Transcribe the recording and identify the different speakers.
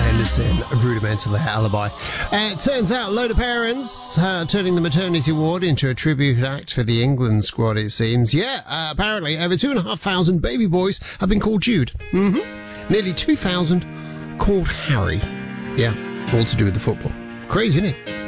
Speaker 1: Anderson, Rudimental Alibi. It turns out a load of parents turning the maternity ward into a tribute act for the England squad, it seems. Yeah, apparently over 2,500 baby boys have been called Jude. Nearly 2,000 called Harry. Yeah, all to do with the football. Crazy, isn't it?